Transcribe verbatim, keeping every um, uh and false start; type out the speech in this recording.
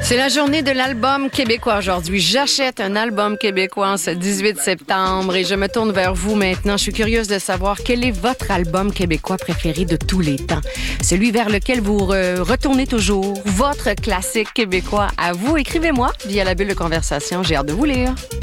C'est la journée de l'album québécois aujourd'hui. J'achète un album québécois en ce dix-huit septembre et je me tourne vers vous maintenant. Je suis curieuse de savoir quel est votre album québécois préféré de tous les temps. Celui vers lequel vous re- retournez toujours. Votre classique québécois à vous. Écrivez-moi via la bulle de conversation. J'ai hâte de vous lire.